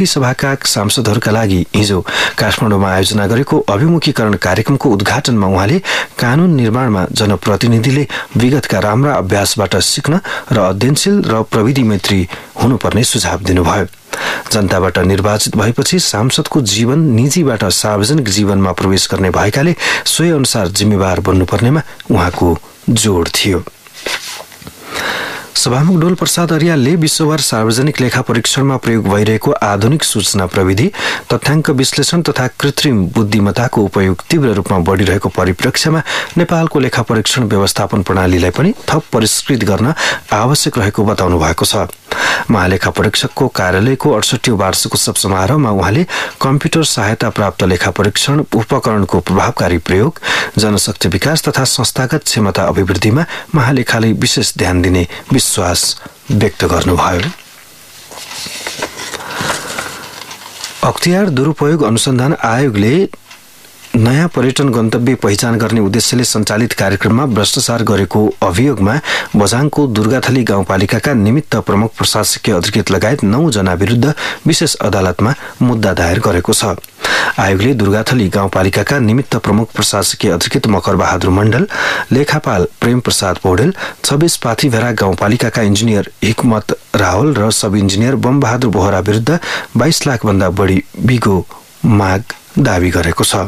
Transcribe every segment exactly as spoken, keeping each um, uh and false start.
प्रतिनिधि सभाका सांसदहरूका लागि हिजो काठमाडौँमा आयोजना गरेको अभिमुखीकरण कार्यक्रमको उद्घाटनमा उहाँले कानून निर्माणमा जनप्रतिनिधिले विगतका राम्रा अभ्यासबाट सिक्न र अध्ययनशील र प्रविधि मैत्री हुनुपर्ने सुझाव दिनुभयो। जनताबाट निर्वाचित भएपछि सांसदको जीवन निजीबाट सार्वजनिक जीवनमा प्रवेश गर्ने भएकाले सोही अनुसार जिम्मेवार बन्नुपर्नेमा उहाँको जोड थियो। सभामुख डोल प्रसाद अर्यालले विश्वभर सार्वजनिक लेखा परीक्षणमा प्रयोग भइरहेको आधुनिक सूचना प्रविधि, तथ्याङ्क विश्लेषण तथा कृत्रिम बुद्धिमत्ताको उपयोग तीव्र रूपमा बढ़िरहेको परिप्रेक्ष्यमा नेपालको लेखा परीक्षण व्यवस्थापन प्रणालीलाई पनि थप परिष्कृत गर्न आवश्यक रहेको बताउनु भएको छ। महालेखा परीक्षकको कार्यालयको अडसठीऔं वार्षिकोत्सव समारोहमा उहाँले कम्प्युटर सहायता प्राप्त लेखा परीक्षण उपकरणको प्रभावकारी प्रयोग, जनशक्ति विकास तथा संस्थागत क्षमता अभिवृद्धिमा महालेखाले विशेष ध्यान दिने विश्वास व्यक्त गर्नुभयो। अख्तियार दुरूपयोग अनुसन्धान आयोगले नयाँ पर्यटन गन्तव्य पहिचान गर्ने उद्देश्यले सञ्चालित कार्यक्रममा भ्रष्टाचार गरेको अभियोगमा बझाङको दुर्गाथली गाउँपालिकाका निमित्त प्रमुख प्रशासकीय अधिकृत लगायत नौ जना विरुद्ध विशेष अदालतमा मुद्दा दायर गरेको छ। आयोगले दुर्गाथली गाउँपालिकाका निमित्त प्रमुख प्रशासकीय अधिकृत मकर बहादुर मण्डल, लेखापाल प्रेम प्रसाद पौडेल, छब्बीस पाथीभेरा गाउँपालिकाका इन्जिनियर हिकमत रावल र सब इन्जिनियर बम बहादुर बोहरा विरुद्ध बाइस लाख भन्दा बढी बिगो माग दावी गरेको छ।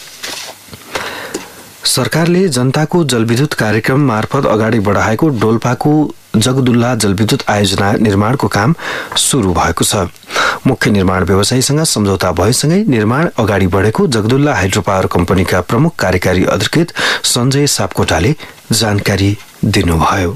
सरकारले जनताको जलविद्युत कार्यक्रम मार्फत अगाडि बढाएको डोल्पाको जगदुल्ला जलविद्युत आयोजना निर्माणको काम सुरु भएको छ। मुख्य निर्माण व्यवसायीसँग सम्झौता भएसँगै निर्माण अगाडि बढेको जगदुल्ला हाइड्रो पावर कम्पनीका प्रमुख कार्यकारी अधिकृत सञ्जय सापकोटाले जानकारी दिनुभयो।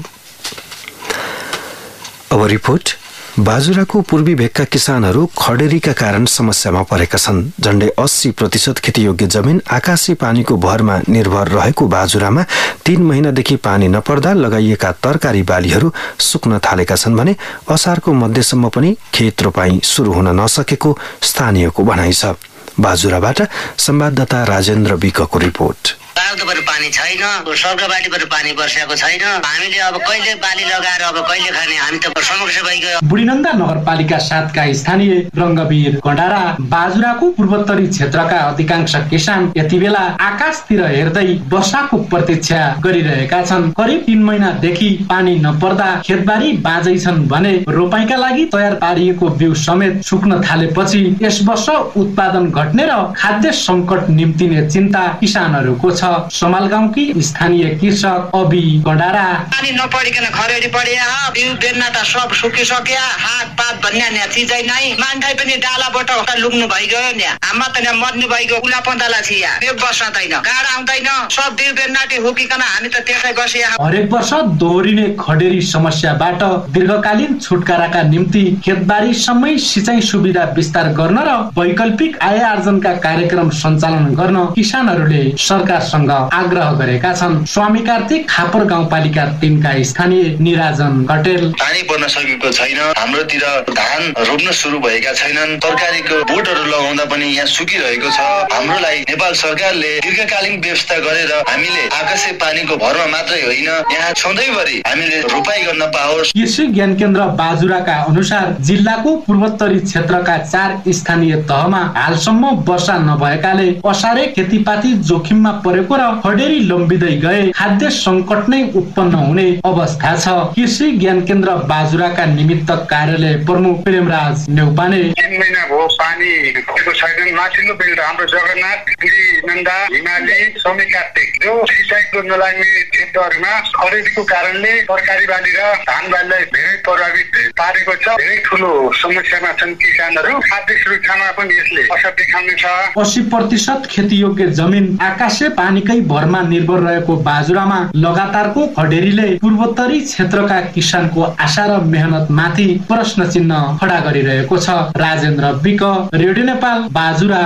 अब रिपोर्ट। बाजुराको पूर्वी भेगका किसानहरू खडेरीका कारण समस्यामा परेका छन्। झण्डै अस्सी प्रतिशत खेतीयोग्य जमिन आकाशी पानीको भरमा निर्भर रहेको बाजुरामा तीन महिनादेखि पानी नपर्दा लगाइएका तरकारी बालीहरू सुक्न थालेका छन् भने असारको मध्यसम्म पनि खेत रोपाई सुरु हुन नसकेको स्थानीयको भनाइ छ। बाजुराबाट संवाददाता राजेन्द्र विकको रिपोर्ट। आउँदोबाट पानी छैन, स्वर्गबाटीबाट पानी वर्षाको छैन। हामीले अब कहिले बाली लगाएर अब कहिले खाने, हामी त समस्या भइगयो। बुढीनन्दा नगरपालिका सातका स्थानीय रंगवीर गण्डारा बाजुराको पूर्वोत्तरी क्षेत्रका अधिकांश किसान यति बेला आकाशतिर हेर्दै वर्षाको प्रतीक्षा गरिरहेका छन्। करिब तीन महिनादेखि पानी नपर्दा खेतबारी बाँझै छन् भने रोपाईका लागि तयार पारिएको बिउ समेत सुक्न थालेपछि यस वर्ष उत्पादन घट्ने र खाद्य संकट निम्तिने चिन्ता किसानहरूको छ। समाल गाउँकी स्थानीय कृषक अबी गण्डारा पानी नपरिकन खरेडी पड्या, बिउ बेन्ना त सब सुकिसक्या, हात पात भन्ने न्या चिजै नै, मान्छे पनि डालाबाट लुक्नु भइगयो न्या, हाम्रा त न्या मर्नु भइगयो। उला पन्दाला छिया एक वर्ष दैन, गाड आउँदैन, सब बिउ बेन्नाटी हुकिकन हामी त त्यसै बसिया। हरेक वर्ष दोहोरिने खडेरी समस्याबाट दीर्घकालीन छुटकाराका निम्ति खेतबारी सबै सिँचाइ सुविधा विस्तार गर्न र वैकल्पिक आय आर्जनका कार्यक्रम सञ्चालन गर्न किसानहरूले सरकारसँग आग्रह गरेका छन्। स्वामी कार्तिक खापर गाउँपालिका तीनका स्थानीय निराजन कटेल पानी पर्न सकेको छैन, हाम्रोतिर धान रोप्न सुरु भएका छैनन्, तरकारीको बोटहरू लगाउँदा पनि यहाँ सुकिरहेको छ। हाम्रोलाई नेपाल सरकारले दीर्घकालीन व्यवस्था गरेर हामीले आकाशे पानीको भरमा मात्रै होइन, यहाँ सधैँभरि हामीले रोपाई गर्न पाओस्। कृषि ज्ञान केन्द्र बाजुराका अनुसार जिल्लाको पूर्वोत्तरी क्षेत्रका चार स्थानीय तहमा हालसम्म वर्षा नभएकाले असारे खेतीपाती जोखिममा परेको र खडेरी लम्बिँदै गए खाद्य संकट नै उत्पन्न हुने अवस्था छ। कृषि ज्ञान केन्द्र बाजुराका निमित्त कार्यालय प्रमुख प्रेमराज नेउपाने तीन महिना भयो पानी छैन। माथिल्लो बेल्ट हाम्रो जगन्नाथ, बुढीनन्दा, हिमाली, स्वामी कार्तिक जो सिँचाइको नलाग्ने क्षेत्रहरूमा खडेरीको कारणले तरकारी बाली र धान बालीलाई धेरै प्रभावित पारेको छ। धेरै ठुलो समस्यामा छन् किसानहरू। खाद्य सुरक्षामा पनि यसले असर देखाउने छ। अस्सी प्रतिशत खेतीयोग्य जमिन आकाशे पानीकै भरमा निर्भर रहेको बाजुरामा लगातारको खडेरीले पूर्वोत्तरी क्षेत्रका किसानको आशा र मेहनत माथि प्रश्न चिन्ह खडा गरिरहेको छ। Rajendra week, radio Nepal, Bajura.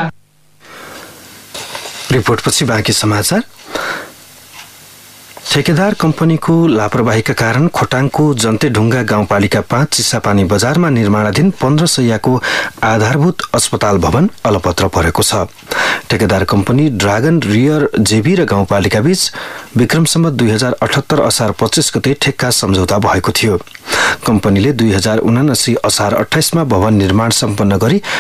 रिपोर्टपछि बाँकी समाचार। ठेकेदार कम्पनीको लापरवाहीका कारण खोटाङको जन्तेढुङ्गा गाउँपालिका पाँच चिसापानी बजारमा निर्माणाधीन पन्ध्र सयको आधारभूत अस्पताल भवन अलपत्र परेको छ। ठेकेदार कम्पनी ड्रागन रियर जेबी र गाउँपालिका बीच विक्रम सम्वत दुई हजार अठहत्तर असार पच्चीस गते ठेक्का सम्झौता भएको थियो। कम्पनीले दुई हजार उनासी असार अठाइसमा भवन निर्माण सम्पन्न गरी